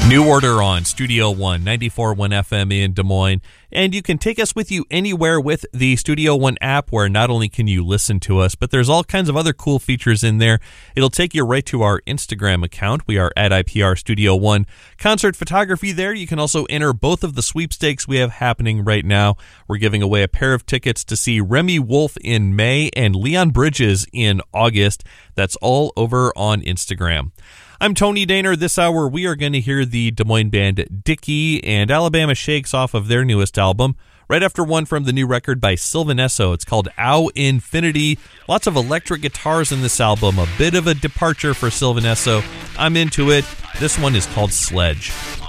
New Order on Studio One, 94.1 FM in Des Moines. And you can take us with you anywhere with the Studio One app, where not only can you listen to us, but there's all kinds of other cool features in there. It'll take you right to our Instagram account. We are at IPR Studio One. Concert photography there. You can also enter both of the sweepstakes we have happening right now. We're giving away a pair of tickets to see Remy Wolf in May and Leon Bridges in August. That's all over on Instagram. I'm Tony Daner. This hour, we are going to hear the Des Moines band Dickie and Alabama Shakes off of their newest album. Right after one from the new record by Sylvan Esso. It's called Ow Infinity. Lots of electric guitars in this album. A bit of a departure for Sylvan Esso. I'm into it. This one is called Sledge.